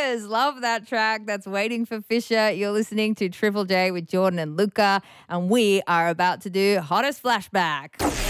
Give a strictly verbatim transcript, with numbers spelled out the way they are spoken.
is. Love that track. That's Waiting for Fisher. You're listening to Triple J with Jordan and Luca, and we are about to do Hottest Flashback.